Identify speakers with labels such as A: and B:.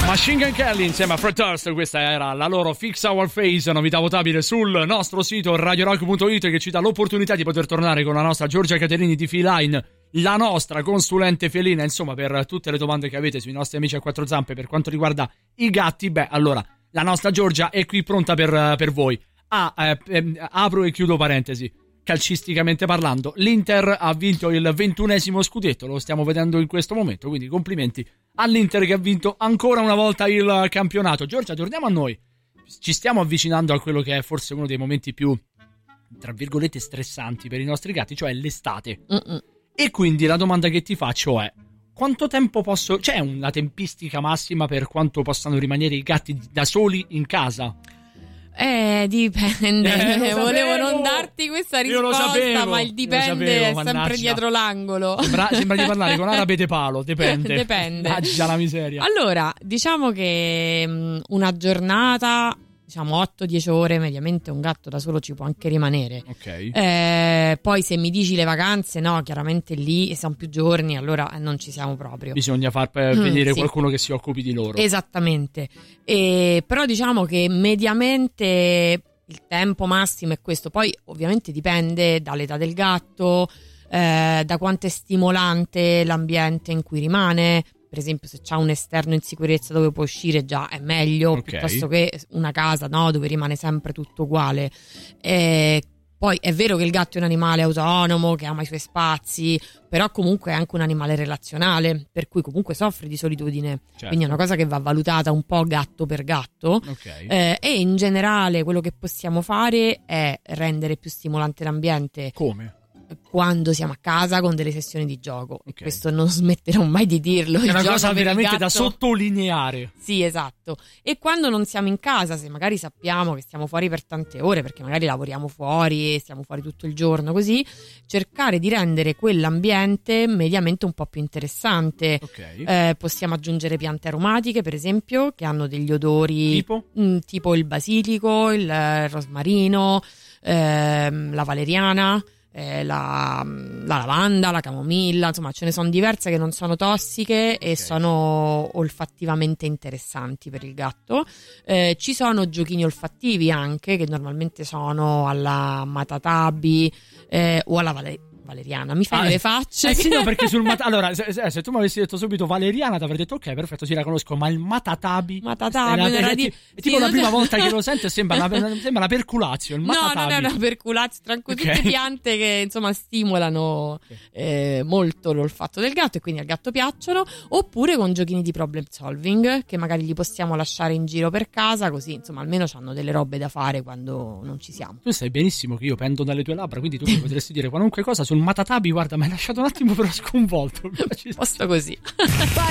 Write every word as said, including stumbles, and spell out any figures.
A: Machine Gun Kelly insieme a Fred Durst, questa era la loro Fix Our Face, novità votabile sul nostro sito radio rock punto it, che ci dà l'opportunità di poter tornare con la nostra Giorgia Caterini di Feline, la nostra consulente felina, insomma, per tutte le domande che avete sui nostri amici a quattro zampe per quanto riguarda i gatti. Beh, allora, la nostra Giorgia è qui pronta per, per voi. Ah, eh, eh, apro e chiudo parentesi. Calcisticamente parlando, l'Inter ha vinto il ventunesimo scudetto, lo stiamo vedendo in questo momento, quindi complimenti all'Inter che ha vinto ancora una volta il campionato. Giorgia, torniamo a noi. Ci stiamo avvicinando a quello che è forse uno dei momenti più, tra virgolette, stressanti per i nostri gatti, cioè l'estate. Mm-mm. E quindi la domanda che ti faccio è: quanto tempo posso... c'è una tempistica massima per quanto possano rimanere i gatti da soli in casa?
B: Eh, dipende.
A: Eh,
B: Volevo non darti questa risposta,
A: sapevo,
B: ma il dipende
A: sapevo,
B: è
A: mannaggia.
B: sempre dietro l'angolo.
A: Sembra, sembra di parlare con Arabe de Palo, dipende.
B: Dipende.
A: Mannaggia la miseria.
B: Allora, diciamo che mh, una giornata, diciamo otto dieci ore mediamente un gatto da solo ci può anche rimanere.
A: Ok.
B: Eh, poi se mi dici le vacanze, no, chiaramente lì sono più giorni, allora non ci siamo proprio.
A: Bisogna far venire
B: mm, sì.
A: qualcuno che si occupi di loro.
B: Esattamente. E, però diciamo che mediamente il tempo massimo è questo. Poi ovviamente dipende dall'età del gatto, eh, da quanto è stimolante l'ambiente in cui rimane. Per esempio, se c'ha un esterno in sicurezza dove può uscire, già è meglio, okay, piuttosto che una casa, no, dove rimane sempre tutto uguale. E poi è vero che il gatto è un animale autonomo, che ama i suoi spazi, però comunque è anche un animale relazionale, per cui comunque soffre di solitudine. Certo. Quindi è una cosa che va valutata un po' gatto per gatto.
A: Okay.
B: Eh, e in generale quello che possiamo fare è rendere più stimolante l'ambiente.
A: Come?
B: Quando siamo a casa con delle sessioni di gioco.
A: Okay.
B: Questo non smetterò mai di dirlo.
A: È una
B: il
A: cosa veramente
B: gatto...
A: da sottolineare.
B: Sì, esatto. E quando non siamo in casa, se magari sappiamo che stiamo fuori per tante ore, perché magari lavoriamo fuori e stiamo fuori tutto il giorno così, cercare di rendere quell'ambiente mediamente un po' più interessante.
A: Okay.
B: Eh, possiamo aggiungere piante aromatiche, per esempio, che hanno degli odori
A: tipo,
B: mh, tipo il basilico, il eh, rosmarino, ehm, la valeriana, Eh, la, la lavanda, la camomilla, insomma ce ne sono diverse che non sono tossiche e okay, sono olfattivamente interessanti per il gatto. Eh, ci sono giochini olfattivi anche, che normalmente sono alla matatabi eh, o alla vale- valeriana. Mi fai ah, le facce?
A: Eh sì, no, perché sul mat- allora se, se, se tu mi avessi detto subito valeriana ti avrei detto ok, perfetto, sì, la conosco, ma il matatabi
B: matatabi
A: è, una, è,
B: di...
A: è, è tipo sì, la prima volta che lo sento e sembra una, sembra una perculazio. Il
B: no, non è una perculazio, tranquillo, okay, tutte piante che insomma stimolano okay, eh, molto l'olfatto del gatto e quindi al gatto piacciono. Oppure con giochini di problem solving che magari gli possiamo lasciare in giro per casa, così insomma almeno hanno delle robe da fare quando non ci siamo.
A: Tu sai benissimo che io pendo dalle tue labbra, quindi tu mi potresti dire qualunque cosa sul matatabi. Guarda, mi hai lasciato un attimo però sconvolto.
B: Posto così.